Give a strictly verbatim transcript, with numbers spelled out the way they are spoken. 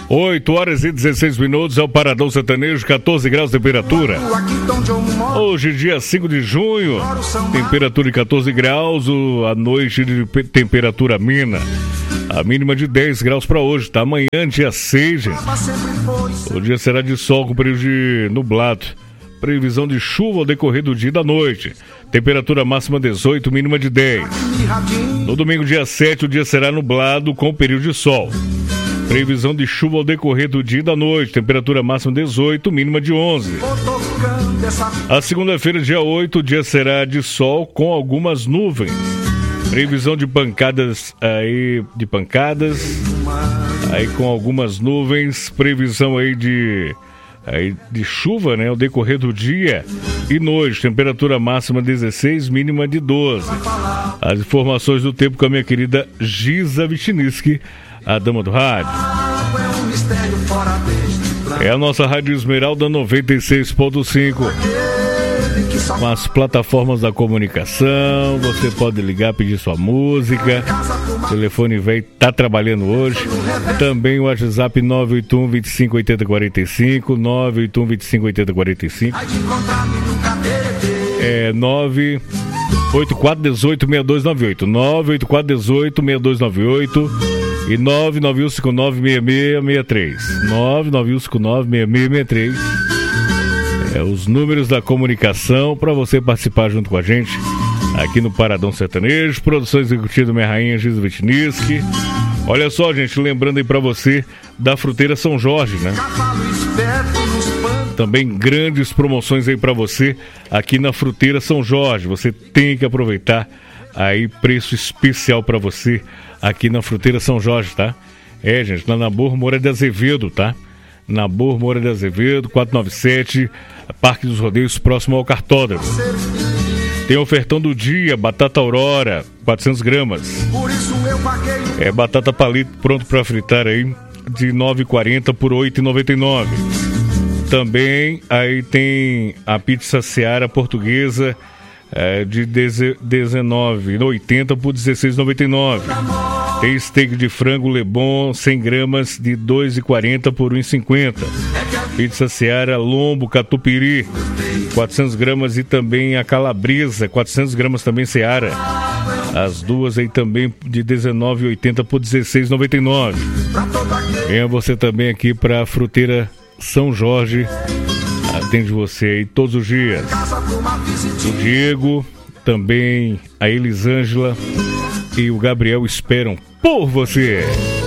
oito horas e dezesseis minutos, é o Paradão Sertanejo, quatorze graus de temperatura. Hoje, dia cinco de junho, temperatura de quatorze graus, a noite de temperatura amena. A mínima de dez graus para hoje, tá? Amanhã, dia seis, gente. O dia será de sol com período de nublado. Previsão de chuva ao decorrer do dia e da noite. Temperatura máxima dezoito, mínima de dez. No domingo, dia sete, o dia será nublado com período de sol. Previsão de chuva ao decorrer do dia e da noite. Temperatura máxima dezoito, mínima de onze. A segunda-feira, dia oito, o dia será de sol com algumas nuvens. Previsão de pancadas aí, de pancadas, aí com algumas nuvens. Previsão aí de, aí de chuva, né, ao decorrer do dia e noite. Temperatura máxima dezesseis, mínima de doze. As informações do tempo com a minha querida Giza Vitiniski, a dama do rádio. É a nossa Rádio Esmeralda noventa e seis ponto cinco. Com as plataformas da comunicação, você pode ligar, pedir sua música. O telefone velho tá trabalhando hoje. Também o WhatsApp nove oito um, vinte e cinco, oitenta, quarenta e cinco, nove oito um, vinte e cinco, oitenta, quarenta e cinco. É nove oito quatro um oito, seis dois nove oito, nove oito quatro um oito, seis dois nove oito e nove nove um cinco nove, seis seis seis três, nove nove um cinco nove, seis seis seis três. É, os números da comunicação para você participar junto com a gente aqui no Paradão Sertanejo. Produção executiva do minha rainha Giza Vitiniski. Olha só, gente, lembrando aí para você da Fruteira São Jorge, né? Também grandes promoções aí para você aqui na Fruteira São Jorge. Você tem que aproveitar aí, preço especial para você aqui na Fruteira São Jorge, tá? É, gente, na Nabor Moura de Azevedo, tá? Nabor Moura de Azevedo, quatrocentos e noventa e sete, Parque dos Rodeios, próximo ao Cartódromo. Tem ofertão do dia, batata Aurora, quatrocentas gramas. É batata palito pronto para fritar aí, de nove reais e quarenta centavos por oito reais e noventa e nove centavos. Também aí tem a pizza Seara portuguesa, é, de dezenove reais e oitenta centavos por dezesseis reais e noventa e nove centavos. Tem steak de frango Lebon, cem gramas, de dois reais e quarenta centavos por um real e cinquenta centavos. Pizza Seara Lombo Catupiry, quatrocentas gramas, e também a Calabresa, quatrocentas gramas também Seara. As duas aí também de dezenove reais e oitenta centavos por dezesseis reais e noventa e nove centavos. Venha você também aqui para a Fruteira São Jorge. Atende você aí todos os dias. O Diego, também a Elisângela e o Gabriel esperam por você.